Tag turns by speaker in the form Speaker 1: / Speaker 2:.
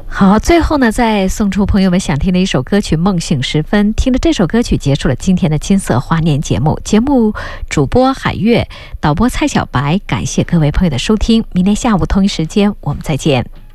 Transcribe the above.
Speaker 1: 好，最后呢，再送出朋友们想听的一首歌曲《梦醒时分》。听着这首歌曲，结束了今天的金色华年节目。节目主播海月，导播蔡小白，感谢各位朋友的收听。明天下午同一时间，我们再见。